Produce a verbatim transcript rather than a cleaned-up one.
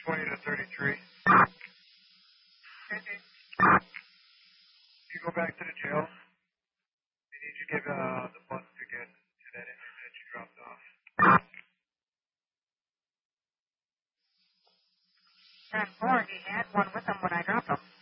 twenty to thirty-three. You go back to the jail. You need to give uh, the bus ticket to that inmate that you dropped off. ten four, he had one with him when I dropped him.